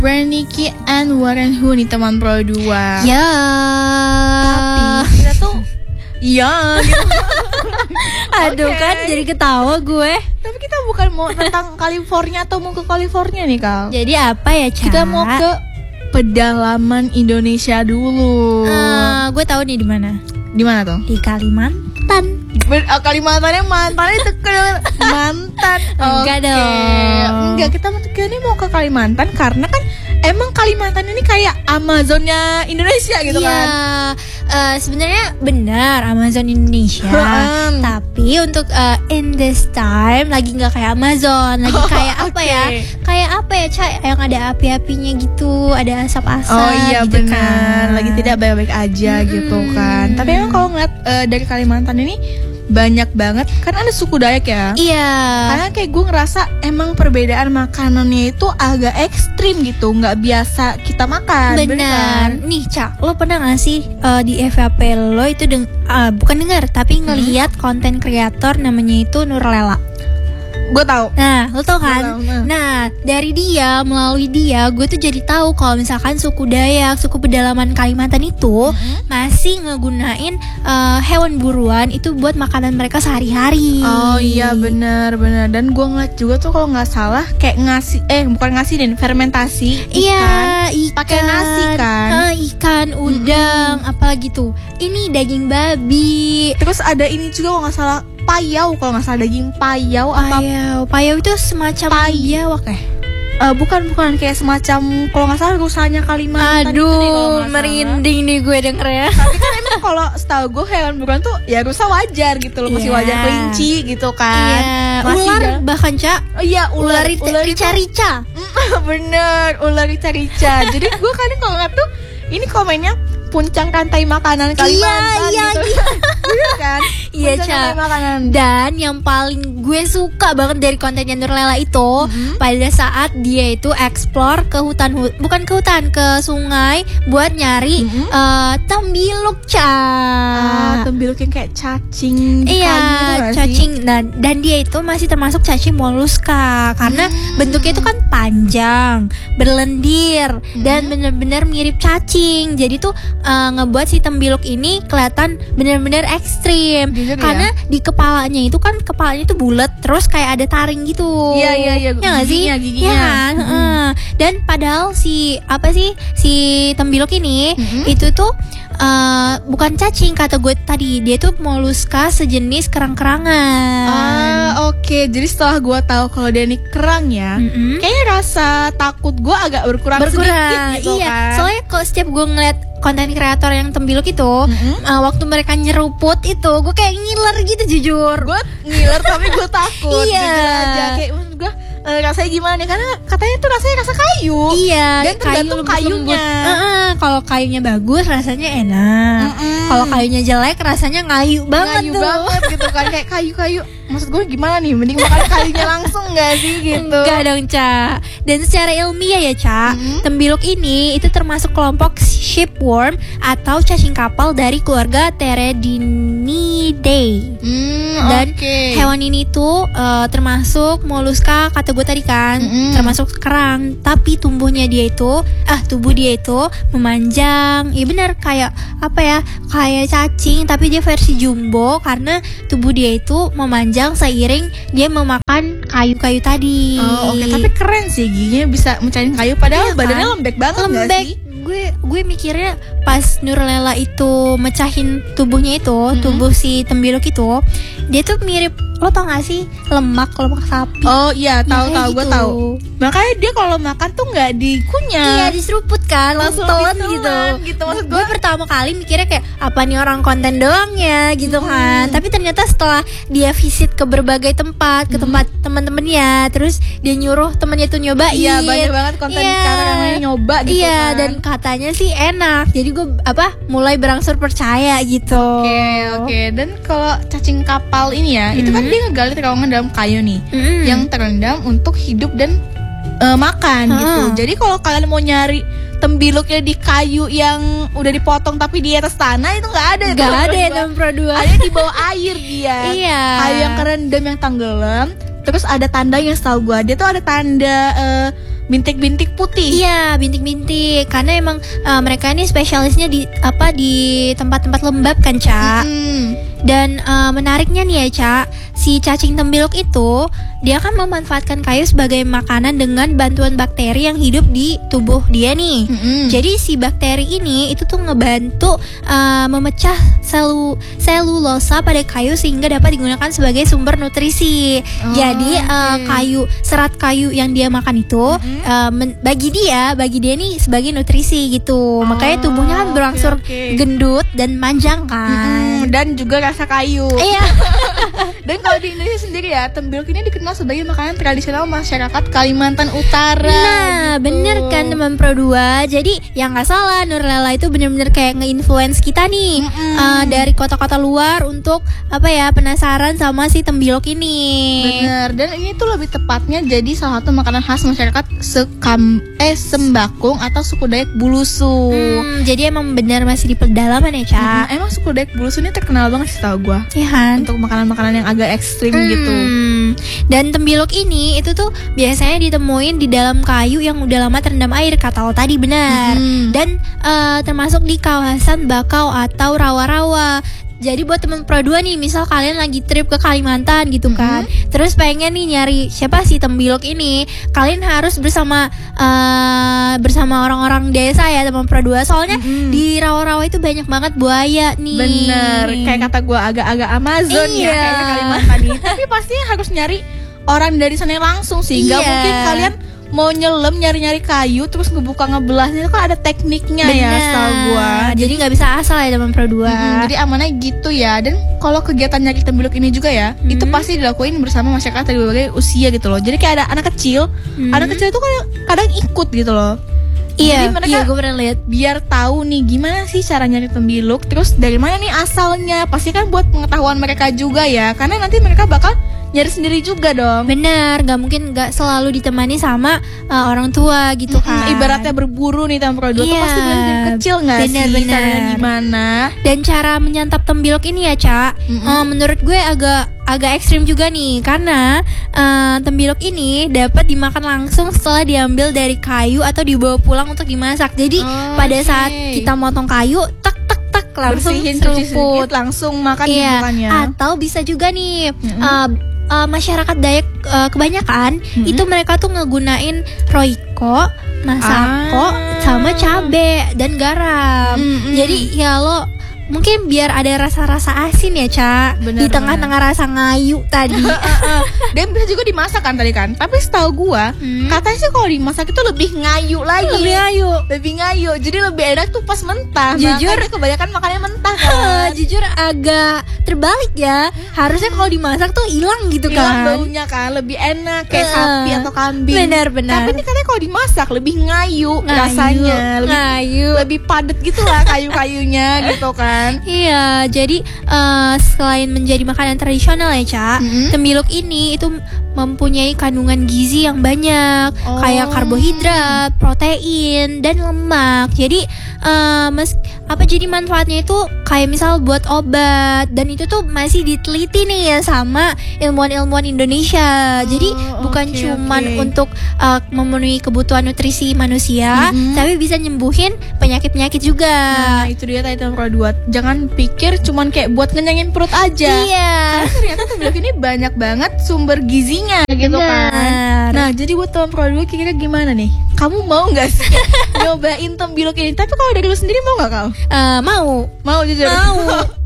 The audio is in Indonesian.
Braniki and Warren Hu nih teman Pro 2. Ya. Tapi kita tuh ya gitu. Aduh kan jadi ketawa gue. Tapi kita bukan mau tentang California atau mau ke California nih Kal. Jadi apa ya, Ca? Kita mau ke pedalaman Indonesia dulu. Gue tahu nih di mana. Di mana tuh? Di Kalimantan. Kalimantannya mantan itu mantan. Enggak dong. Enggak, kita ini mau ke Kalimantan karena kan emang Kalimantan ini kayak Amazonnya Indonesia gitu kan. Sebenarnya benar Amazon Indonesia. Tapi untuk in this time lagi nggak kayak Amazon, lagi kayak apa ya? Kayak apa ya, Ca? Yang ada api-apinya gitu, ada asap-asap. Oh iya gitu benar, kan. lagi tidak baik-baik aja gitu kan. Tapi emang kalau ngeliat dari Kalimantan ini banyak banget kan ada suku Dayak ya. Iya. Karena kayak gue ngerasa emang perbedaan makanannya itu agak ekstrim gitu, nggak biasa kita makan. Benar. Nih, Cak, lo pernah gak sih di FYP lo itu bukan dengar tapi ngelihat konten kreator namanya itu Nurlela? Gue tahu. Nah, lo tau kan? Nah, dari dia, melalui dia, gue tuh jadi tahu kalau misalkan suku Dayak, suku pedalaman Kalimantan itu masih ngegunain hewan buruan itu buat makanan mereka sehari-hari. Oh iya benar. Dan gue ngeliat juga tuh kalau nggak salah kayak bukan ngasih dan fermentasi. Iya, ikan. Pakai nasi kan? Ikan, udang, apalagi tuh. Ini daging babi. Terus ada ini juga kalau nggak salah payau, kalau nggak salah daging payau. Payau itu semacam biawak bukan kayak semacam kalau nggak salah rusanya Kalimantan. Aduh, merinding nih gue dengernya. Tapi kan emang kalau setahu gue hewan buruan tuh ya rusa wajar gitu loh, masih wajar kelinci gitu kan. Ular bahkan, Ca. Oh iya, ular rica-rica. Bener, ular rica-rica. Jadi gue kan kalau nggak tuh ini komennya puncak rantai makanan Kalimantan gitu. Bener kan? Iya, Ca. Dan yang paling gue suka banget dari kontennya Nurlela itu pada saat dia itu explore ke ke sungai buat nyari tembiluk, Ca. Tembiluk yang kayak cacing. Iya, cacing. Dan dia itu masih termasuk cacing moluska karena bentuknya itu kan panjang, berlendir dan bener-bener mirip cacing. Jadi tuh ngebuat si tembiluk ini kelihatan bener-bener ekstrim. Karena di kepalanya itu bulat terus kayak ada taring gitu. Iya. Ya nggak sih? Giginya. Ya kan? Dan padahal si tembiluk ini itu tuh bukan cacing kata gue tadi, dia tuh moluska sejenis kerang-kerangan. Oke. Jadi setelah gue tahu kalau dia ini kerang ya, kayaknya rasa takut gue agak berkurang sedikit gitu. Iya. Kan? Soalnya kalau setiap gue ngeliat konten kreator yang tembiluk itu, waktu mereka nyeruput itu, gue kayak ngiler gitu jujur. Gue ngiler tapi gue takut. Iya. Jujur aja kayak gue rasanya gimana nih, karena katanya tuh rasanya rasa kayu. Iya. Dan tergantung kayunya. Kalau kayunya bagus rasanya enak. Kalau kayunya jelek rasanya ngayu banget ngayu tuh. banget gitu kan, kayak kayu-kayu. Maksud gue gimana nih, mending makan kayunya langsung gak sih gitu. Enggak dong, Ca. Dan secara ilmiah ya, Ca, tembiluk ini itu termasuk kelompok shipworm atau cacing kapal dari keluarga Teredinidae. Dan hewan ini tuh termasuk moluska kata gue tadi kan, termasuk kerang. Tapi tubuh dia itu memanjang. Ya benar, kayak apa ya, kayak cacing tapi dia versi jumbo karena tubuh dia itu memanjang seiring dia memakan kayu-kayu tadi. Tapi keren sih, giginya bisa mencahin kayu padahal badannya lembek banget. Lembek. Gue mikirnya pas Nurlela itu mecahin tubuhnya itu, tubuh si tembiluk itu, dia tuh mirip, lo tau gak sih lemak sapi? Oh iya, tahu gue gitu. tahu. Makanya dia kalau makan tuh nggak dikunyah. Iya, diseruput kan, langsung telan gitu. Maksud gue pertama kali mikirnya kayak apa nih orang konten doang ya gitu kan. Tapi ternyata setelah dia visit ke berbagai tempat, ke tempat teman-temannya, terus dia nyuruh temennya tuh nyobain. Iya, banyak banget konten sekarang yang nyoba gitu. Iya, kan. Dan katanya sih enak. Jadi gue mulai berangsur percaya gitu. Oke. Dan kalau cacing kapal ini ya, itu kan dia ngegali terowongan dalam kayu nih, yang terendam untuk hidup dan makan gitu. Jadi kalau kalian mau nyari tembiluknya di kayu yang udah dipotong tapi di atas tanah, itu nggak ada ya dalam Pro 2. Ada di bawah air dia. Iya. Kayu yang kerendam, yang tenggelam. Terus ada tanda yang setahu gue, dia tuh ada tanda bintik-bintik putih. Iya, bintik-bintik. Karena emang mereka ini spesialisnya di tempat-tempat lembab kan, Ca. Dan menariknya nih ya, Ca, si cacing tembiluk itu dia kan memanfaatkan kayu sebagai makanan dengan bantuan bakteri yang hidup di tubuh dia nih. Jadi si bakteri ini itu tuh ngebantu memecah selulosa pada kayu sehingga dapat digunakan sebagai sumber nutrisi. Jadi serat kayu yang dia makan itu bagi dia nih sebagai nutrisi gitu. Makanya tubuhnya kan berangsur gendut dan manjang kan. Dan juga rasa kayu. Iya. Dan kalau di Indonesia sendiri ya, tembiluk ini dikenal sebagai makanan tradisional masyarakat Kalimantan Utara. Nah, gitu. bener kan teman Pro 2. Jadi yang nggak salah, Nurlela itu bener-bener kayak nge-influence kita nih dari kota-kota luar untuk penasaran sama si tembiluk ini. Bener. Dan ini tuh lebih tepatnya jadi salah satu makanan khas masyarakat Sembakung atau suku Dayak Bulusu. Jadi emang bener masih di pedalaman ya, Ca. Emang suku Dayak Bulusu ini terkenal banget sih tau gue. Iya kan? Untuk makanan-makanan yang agak ekstrim gitu. Dan tembiluk ini itu tuh biasanya ditemuin di dalam kayu yang udah lama terendam air, kata lo tadi benar. Dan termasuk di kawasan bakau atau rawa-rawa. Jadi buat temen Pro 2 nih, misal kalian lagi trip ke Kalimantan gitu kan, terus pengen nih nyari siapa sih tembiluk ini, kalian harus bersama orang-orang desa ya temen Pro 2. Soalnya di rawa-rawa itu banyak banget buaya nih. Bener, kayak kata gue agak-agak Amazon ya kayaknya Kalimantan nih. Tapi pasti harus nyari orang dari sana langsung sih. Gak mungkin kalian mau nyelam nyari-nyari kayu terus ngebelahnya itu kan ada tekniknya. Bener. Ya setahu gua. Jadi nggak bisa asal ya teman Pro 2. Jadi amannya gitu ya. Dan kalau kegiatan nyari tembiluk ini juga ya, itu pasti dilakuin bersama masyarakat dari berbagai usia gitu loh. Jadi kayak ada anak kecil, anak kecil itu kadang ikut gitu loh. Iya, gue pernah lihat. Biar tahu nih gimana sih cara nyari tembiluk, terus dari mana nih asalnya. Pasti kan buat pengetahuan mereka juga ya, karena nanti mereka bakal nyari sendiri juga dong. Bener, gak selalu ditemani sama orang tua gitu kan. Ibaratnya berburu nih teman Pro 2 tuh pasti dari kecil gak sih? Caranya gimana? Dan cara menyantap tembiluk ini ya, Ca, menurut gue agak ekstrim juga nih. Karena tembiluk ini dapat dimakan langsung setelah diambil dari kayu atau dibawa pulang untuk dimasak. Jadi pada saat kita motong kayu, tak langsung seruput, langsung makan makannya. Atau bisa juga nih masyarakat Dayak kebanyakan itu mereka tuh ngegunain roiko, masako, sama cabe dan garam. Jadi ya lo mungkin biar ada rasa-rasa asin ya, Ca, di tengah-tengah rasa ngayu tadi. Dan bisa juga dimasak kan tadi kan. Tapi setahu gua katanya sih kalau dimasak itu lebih ngayu lagi. Lebih ngayu. Jadi lebih enak tuh pas mentah. Jujur makanya kebanyakan makannya mentah kan. Jujur agak terbalik ya. Harusnya kalau dimasak tuh hilang gitu kan. Hilang baunya kan, lebih enak kayak sapi atau kambing. Benar. Tapi ini katanya kalau dimasak lebih ngayu rasanya. Lebih padat gitu lah kayu-kayunya gitu kan. Iya, jadi selain menjadi makanan tradisional ya, Ca, tembiluk ini itu mempunyai kandungan gizi yang banyak, kayak karbohidrat, protein, dan lemak. Jadi jadi manfaatnya itu kayak misal buat obat, dan itu tuh masih diteliti nih ya sama ilmuwan-ilmuwan Indonesia. Jadi bukan cuman untuk memenuhi kebutuhan nutrisi manusia, tapi bisa nyembuhin penyakit-penyakit juga. Nah, itu dia tadi Pro 2. Jangan pikir cuman kayak buat ngenyangin perut aja. Iya. Karena ternyata tembiluk ini banyak banget sumber gizinya gitu kan. Nah, jadi buat teman Pro 2 kira-kira gimana nih? Kamu mau gak sih nyobain tembiluk ini? Tapi kalau dari lu sendiri mau gak kau? Mau jujur. Mau.